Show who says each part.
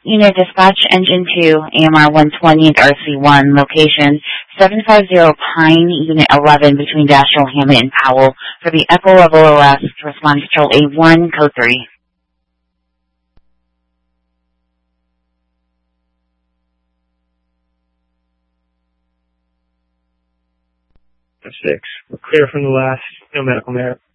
Speaker 1: Unit Dispatch Engine 2, AMR 120 at RC1, location 750 Pine, Unit 11, between Dashiell, Hammond, and Powell, for the Echo Level arrest. Respond Control A1, Code 3.
Speaker 2: 6. We're clear from the last. No medical merit.